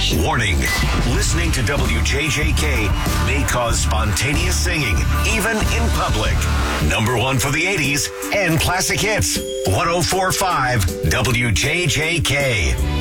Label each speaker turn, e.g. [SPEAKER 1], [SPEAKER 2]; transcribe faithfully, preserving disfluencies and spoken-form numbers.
[SPEAKER 1] Warning. Listening to W J J K may cause spontaneous singing, even in public. Number one for the eighties and classic hits. one oh four point five W J J K.